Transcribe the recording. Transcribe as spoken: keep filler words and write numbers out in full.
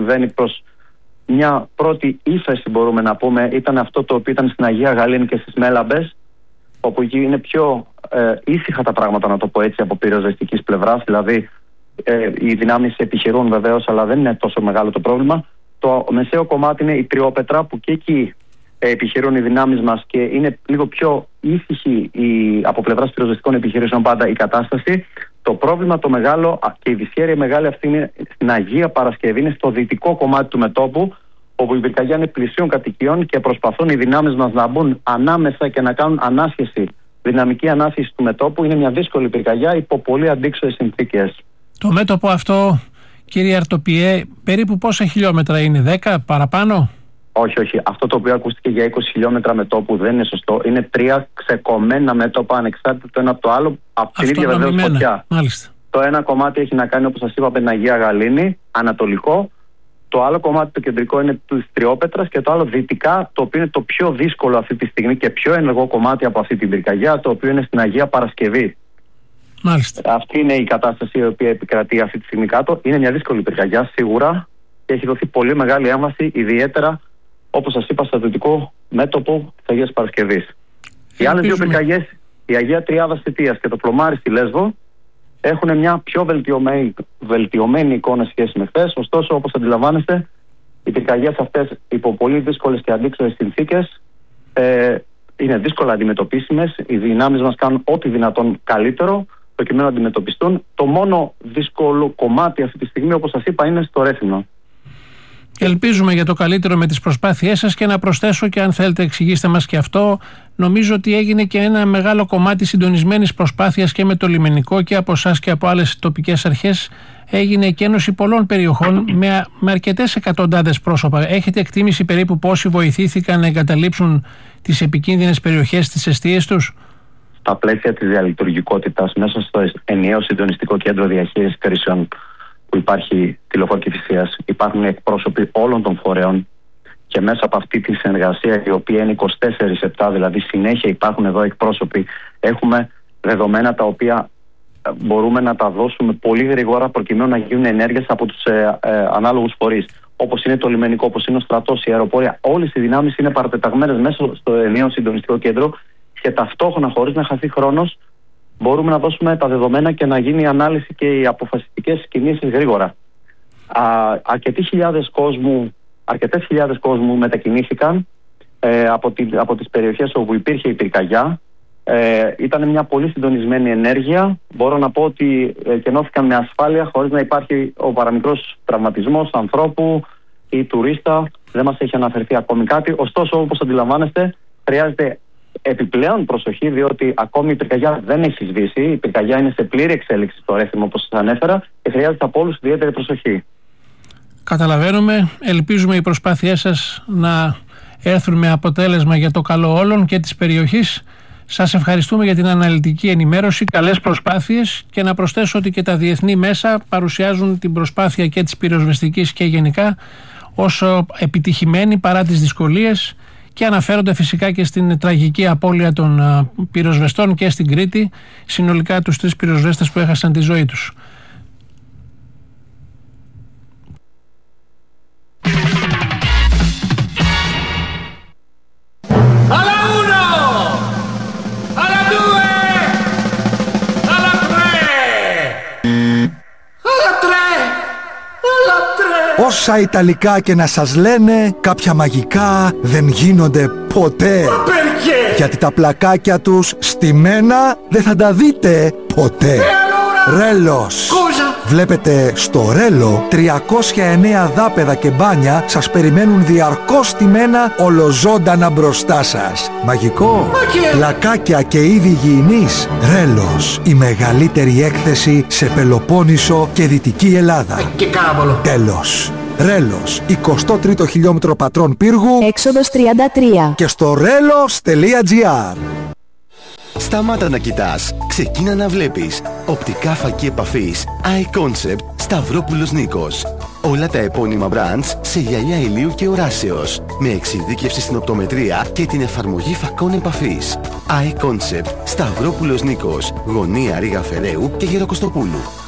συμβαίνει προς μια πρώτη ύφεση, μπορούμε να πούμε. Ήταν αυτό το οποίο ήταν στην Αγία Γαλήνη και στις Μέλαμπες, όπου εκεί είναι πιο ε, ήσυχα τα πράγματα, να το πω έτσι, από πυροσβεστικής πλευράς. Δηλαδή ε, οι δυνάμεις επιχειρούν βεβαίως, αλλά δεν είναι τόσο μεγάλο το πρόβλημα. Το μεσαίο κομμάτι είναι η Τριόπετρα, που και εκεί ε, επιχειρούν οι δυνάμεις μας και είναι λίγο πιο ήσυχη η, από πλευράς πυροσβεστικών επιχειρήσεων πάντα η κατάσταση. Το πρόβλημα το μεγάλο και η δυσχέρεια μεγάλη αυτή είναι στην Αγία Παρασκευή, είναι στο δυτικό κομμάτι του μετώπου, όπου η πυρκαγιά είναι πλησίων κατοικιών και προσπαθούν οι δυνάμεις μας να μπουν ανάμεσα και να κάνουν ανάσχεση, δυναμική ανάσχεση του μετώπου. Είναι μια δύσκολη πυρκαγιά υπό πολύ αντίξωες συνθήκες. Το μέτωπο αυτό, κύριε Αρτοπιέ, περίπου πόσα χιλιόμετρα είναι, δέκα παραπάνω? Όχι, όχι. Αυτό το οποίο ακούστηκε για είκοσι χιλιόμετρα μετώπου δεν είναι σωστό. Είναι τρία ξεκομμένα μέτωπα, ανεξάρτητα το ένα από το άλλο, από την ίδια βεβαίως φωτιά. Μάλιστα. Το ένα κομμάτι έχει να κάνει, όπως σας είπα, με την Αγία Γαλήνη, ανατολικό. Το άλλο κομμάτι, το κεντρικό, είναι της Τριόπετρας, και το άλλο δυτικά, το οποίο είναι το πιο δύσκολο αυτή τη στιγμή και πιο ενεργό κομμάτι από αυτή την πυρκαγιά, το οποίο είναι στην Αγία Παρασκευή. Μάλιστα. Αυτή είναι η κατάσταση η οποία επικρατεί αυτή τη στιγμή κάτω. Είναι μια δύσκολη πυρκαγιά σίγουρα και έχει δοθεί πολύ μεγάλη έμβαση, ιδιαίτερα όπως σας είπα στο δυτικό μέτωπο της Αγίας Παρασκευής. Οι άλλες δύο πυρκαγιές, η Αγία Τριάδα Σιτίας και το Πλωμάρι στη Λέσβο, έχουν μια πιο βελτιωμένη, βελτιωμένη εικόνα σχέση με χθες. Ωστόσο, όπως αντιλαμβάνεστε, οι πυρκαγιές αυτές υπό πολύ δύσκολες και αντίξωες συνθήκες ε, είναι δύσκολα αντιμετωπίσιμες. Οι δυνάμεις μας κάνουν ό,τι δυνατόν καλύτερο προκειμένου να αντιμετωπιστούν. Το μόνο δύσκολο κομμάτι αυτή τη στιγμή, όπως σας είπα, είναι στο Ρέθυμνο. Ελπίζουμε για το καλύτερο με τις προσπάθειές σας, και να προσθέσω, και αν θέλετε εξηγήστε μας και αυτό, νομίζω ότι έγινε και ένα μεγάλο κομμάτι συντονισμένης προσπάθειας και με το λιμενικό και από εσάς και από άλλες τοπικές αρχές. Έγινε εκένωση πολλών περιοχών με, με αρκετές εκατοντάδες πρόσωπα. Έχετε εκτίμηση περίπου πόσοι βοηθήθηκαν να εγκαταλείψουν τις επικίνδυνες περιοχές, τις εστίες τους? Στα πλαίσια της διαλειτουργικότητας, μέσα στο ενιαίο συντονιστικό κέντρο διαχείρισης κρίσεων που υπάρχει τηλεφορική φυσίας, υπάρχουν εκπρόσωποι όλων των φορέων, και μέσα από αυτή τη συνεργασία, η οποία είναι είκοσι τέσσερα επτά, δηλαδή συνέχεια υπάρχουν εδώ εκπρόσωποι, έχουμε δεδομένα τα οποία μπορούμε να τα δώσουμε πολύ γρήγορα προκειμένου να γίνουν ενέργειες από τους ε, ε, ανάλογους φορείς, όπως είναι το λιμενικό, όπως είναι ο στρατός, η αεροπορία. Όλες οι δυνάμεις είναι παρατεταγμένες μέσα στο ενιαίο συντονιστικό κέντρο, και ταυτόχρονα, χωρίς να χαθεί χρόνος, μπορούμε να δώσουμε τα δεδομένα και να γίνει η ανάλυση και οι αποφασιστικές κινήσεις γρήγορα. Α, αρκετοί χιλιάδες κόσμου, αρκετές χιλιάδες κόσμου μετακινήθηκαν ε, από, τη, από τις περιοχές όπου υπήρχε η πυρκαγιά. Ε, ήταν μια πολύ συντονισμένη ενέργεια. Μπορώ να πω ότι ε, κενώθηκαν με ασφάλεια, χωρίς να υπάρχει ο παραμικρός τραυματισμός ανθρώπου ή τουρίστα. Δεν μας έχει αναφερθεί ακόμη κάτι. Ωστόσο, όπως αντιλαμβάνεστε, χρειάζεται επιπλέον προσοχή, διότι ακόμη η πυρκαγιά δεν έχει σβήσει. Η πυρκαγιά είναι σε πλήρη εξέλιξη στο Ρέθυμνο, όπως σας ανέφερα, και χρειάζεται από όλους ιδιαίτερη προσοχή. Καταλαβαίνουμε. Ελπίζουμε οι προσπάθειές σας να έρθουν με αποτέλεσμα για το καλό όλων και της περιοχής. Σας ευχαριστούμε για την αναλυτική ενημέρωση, καλές προσπάθειες, και να προσθέσω ότι και τα διεθνή μέσα παρουσιάζουν την προσπάθεια και της πυροσβεστικής και γενικά όσο επιτυχημένη παρά τις δυσκολίες, και αναφέρονται φυσικά και στην τραγική απώλεια των πυροσβεστών και στην Κρήτη, συνολικά τους τρεις πυροσβέστες που έχασαν τη ζωή τους. Όσα Ιταλικά και να σας λένε, κάποια μαγικά δεν γίνονται ποτέ. Γιατί τα πλακάκια τους στημένα δεν θα τα δείτε ποτέ. Ρέλος. Βλέπετε, στο Ρέλο τριακόσια εννέα δάπεδα και μπάνια σας περιμένουν διαρκώς στημένα ολοζώντανα μπροστά σας. Μαγικό. Πλακάκια και είδη υγιεινής. Ρέλος. Η μεγαλύτερη έκθεση σε Πελοπόννησο και Δυτική Ελλάδα. Τέλος. Ρέλος, εικοστό τρίτο χιλιόμετρο Πατρών Πύργου, έξοδος τριάντα τρία, και στο ρέλος τελεία τζι άρ. Σταμάτα να κοιτάς, ξεκίνα να βλέπεις. Οπτικά φακή επαφής iConcept Σταυρόπουλος Νίκος. Όλα τα επώνυμα brands σε γυαλιά ηλίου και οράσεως, με εξειδίκευση στην οπτομετρία και την εφαρμογή φακών επαφής. iConcept Σταυρόπουλος Νίκος, γωνία Ρήγα Φεραίου και Γεροκοστοπούλου.